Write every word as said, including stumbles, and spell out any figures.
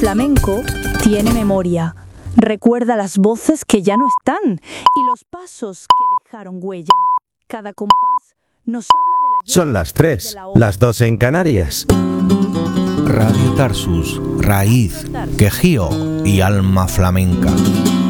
flamenco tiene memoria. Recuerda las voces que ya no están y los pasos que dejaron huella. Cada compás nos habla de la... Son las tres, las dos en Canarias. Radio Tarsus, raíz, quejío y alma flamenca.